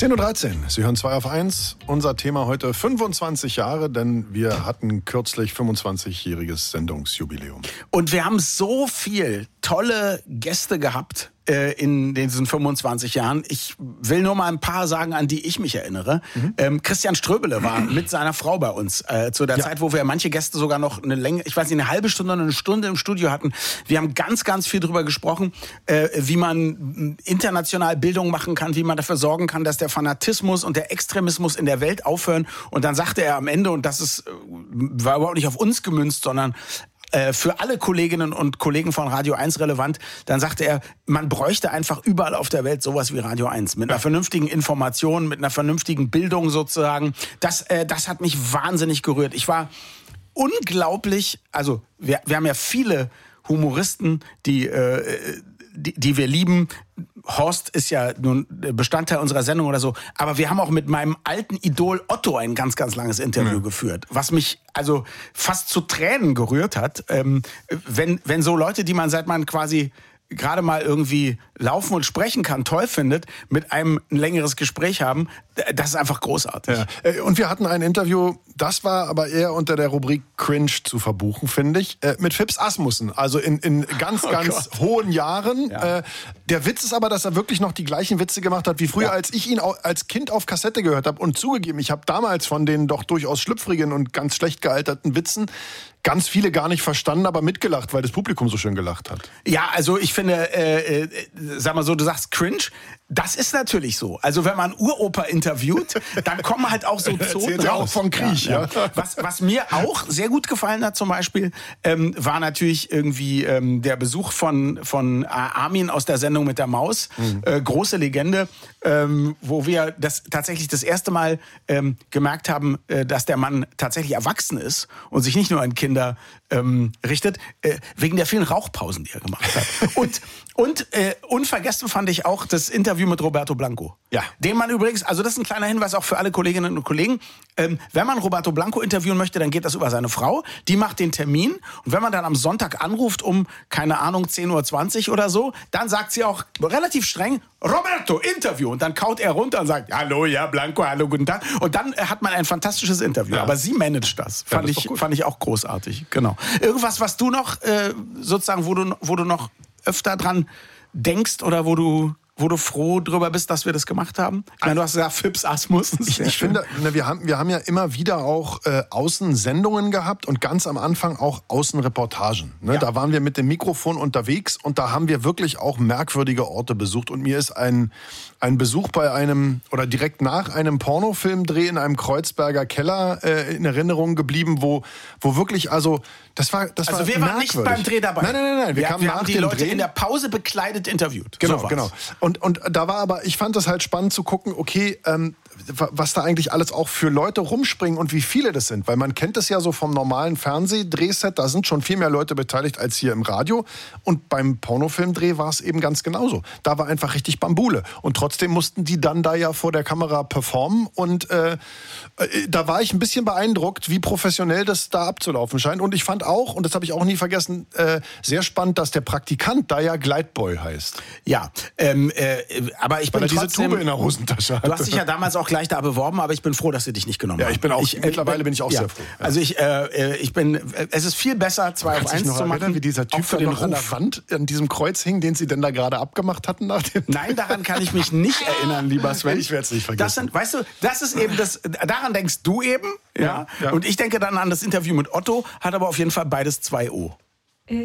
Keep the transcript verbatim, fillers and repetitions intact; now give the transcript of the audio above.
zehn Uhr dreizehn, Sie hören zwei auf eins. Unser Thema heute fünfundzwanzig Jahre, denn wir hatten kürzlich fünfundzwanzigjähriges Sendungsjubiläum. Und wir haben so viel tolle Gäste gehabt äh, in diesen fünfundzwanzig Jahren. Ich will nur mal ein paar sagen, an die ich mich erinnere. Mhm. Ähm, Christian Ströbele war mit seiner Frau bei uns äh, zu der ja. Zeit, wo wir manche Gäste sogar noch eine Länge, ich weiß nicht, eine halbe Stunde oder eine Stunde im Studio hatten. Wir haben ganz, ganz viel darüber gesprochen, äh, wie man international Bildung machen kann, wie man dafür sorgen kann, dass der Fanatismus und der Extremismus in der Welt aufhören. Und dann sagte er am Ende, und das ist, war überhaupt nicht auf uns gemünzt, sondern für alle Kolleginnen und Kollegen von Radio eins relevant, dann sagte er, man bräuchte einfach überall auf der Welt sowas wie Radio eins. Mit einer vernünftigen Information, mit einer vernünftigen Bildung sozusagen. Das, äh, das hat mich wahnsinnig gerührt. Ich war unglaublich, also wir, wir haben ja viele Humoristen, die, äh, die, die wir lieben. Horst ist ja nun Bestandteil unserer Sendung oder so, aber wir haben auch mit meinem alten Idol Otto ein ganz, ganz langes Interview mhm. geführt, was mich also fast zu Tränen gerührt hat, ähm, wenn, wenn so Leute, die man seit man quasi gerade mal irgendwie laufen und sprechen kann, toll findet, mit einem ein längeres Gespräch haben, das ist einfach großartig. Ja. Und wir hatten ein Interview, das war aber eher unter der Rubrik Cringe zu verbuchen, finde ich, mit Phipps Asmussen, also in, in ganz, ganz oh hohen Jahren. Ja. Der Witz ist aber, dass er wirklich noch die gleichen Witze gemacht hat wie früher, ja. als ich ihn als Kind auf Kassette gehört habe. Und zugegeben, ich habe damals von den doch durchaus schlüpfrigen und ganz schlecht gealterten Witzen ganz viele gar nicht verstanden, aber mitgelacht, weil das Publikum so schön gelacht hat. Ja, also ich finde, äh, äh, sag mal so, du sagst cringe, das ist natürlich so. Also wenn man Uropa interviewt, dann kommen halt auch so Zoten ja raus. Auch von Krieg, ja. ja. Was, was mir auch sehr gut gefallen hat zum Beispiel, ähm, war natürlich irgendwie ähm, der Besuch von, von Armin aus der Sendung mit der Maus. Mhm. Äh, große Legende, ähm, wo wir das tatsächlich das erste Mal ähm, gemerkt haben, äh, dass der Mann tatsächlich erwachsen ist und sich nicht nur an Kinder ähm, richtet, äh, wegen der vielen Rauchpausen, die er gemacht hat. und und äh, unvergessen fand ich auch das Interview mit Roberto Blanco. Ja. Den man übrigens, also das ist ein kleiner Hinweis auch für alle Kolleginnen und Kollegen, ähm, wenn man Roberto Blanco interviewen möchte, dann geht das über seine Frau, die macht den Termin und wenn man dann am Sonntag anruft um, keine Ahnung, zehn Uhr zwanzig oder so, dann sagt sie auch relativ streng, Roberto, Interview. Und dann kaut er runter und sagt, hallo, ja, Blanco, hallo, guten Tag. Und dann äh, hat man ein fantastisches Interview. Ja. Aber sie managt das. Fand, ja, das ich, fand ich auch großartig. Genau. Irgendwas, was du noch, äh, sozusagen, wo du, wo du noch öfter dran denkst oder wo du, wo du froh drüber bist, dass wir das gemacht haben? Ich meine, du hast gesagt, Phipps Asmussen. Ich, ich finde, ne, wir haben, wir haben ja immer wieder auch äh, Außensendungen gehabt und ganz am Anfang auch Außenreportagen. Ne? Ja. Da waren wir mit dem Mikrofon unterwegs und da haben wir wirklich auch merkwürdige Orte besucht. Und mir ist ein, ein Besuch bei einem, oder direkt nach einem Pornofilmdreh in einem Kreuzberger Keller äh, in Erinnerung geblieben, wo, wo wirklich, also, das war, das also war wir waren nicht beim Dreh dabei. Nein, nein, nein, nein. Wir, wir, kamen wir nach haben die dem Leute Dreh. in der Pause bekleidet interviewt. Genau, so genau. Und, und da war aber, ich fand das halt spannend zu gucken, okay, ähm, was da eigentlich alles auch für Leute rumspringen und wie viele das sind. Weil man kennt es ja so vom normalen Fernsehdrehset, da sind schon viel mehr Leute beteiligt als hier im Radio. Und beim Pornofilmdreh war es eben ganz genauso. Da war einfach richtig Bambule. Und trotzdem mussten die dann da ja vor der Kamera performen. Und äh, da war ich ein bisschen beeindruckt, wie professionell das da abzulaufen scheint. Und ich fand auch, und das habe ich auch nie vergessen, äh, sehr spannend, dass der Praktikant da ja Gleitboy heißt. Ja, ähm, äh, aber ich Weil bin er diese trotzdem, Tube in der Hosentasche hatte. Du hast dich ja damals auch gleich da beworben, aber ich bin froh, dass sie dich nicht genommen ja, haben. ich bin auch, ich, mittlerweile äh, bin ich auch ja. sehr froh. Ja. Also ich, äh, ich bin, es ist viel besser, zwei auf eins zu machen. Wie dieser Typ für den noch an der Wand an diesem Kreuz hing, den sie denn da gerade abgemacht hatten nach dem Nein, daran kann ich mich nicht erinnern, lieber Sven. Ich werde es nicht vergessen. Das sind, weißt du, das ist eben das, daran denkst du eben, ja, ja, ja. Und ich denke dann an das Interview mit Otto, hat aber auf jeden Fall beides zwei O.